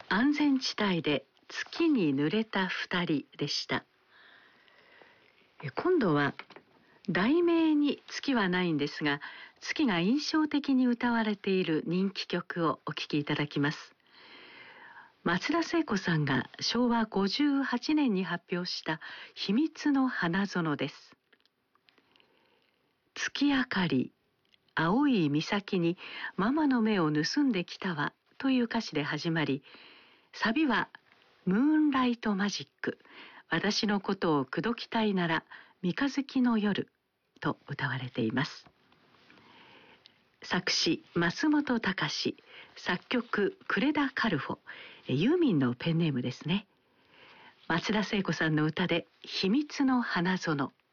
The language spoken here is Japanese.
安全地帯で月に濡れた二人でした。今度は題名に月はないんですが、月が印象的に歌われている人気曲をお聴きいただきます。松田聖子さんが昭和58年に発表した秘密の花園です。月明かり、青い岬にママの目を盗んできたわという歌詞で始まり、サビはムーンライトマジック、私のことを口説きたいなら三日月の夜と歌われています。作詞増本隆、作曲呉田カルフォ、ユーミンのペンネームですね。松田聖子さんの歌で秘密の花園。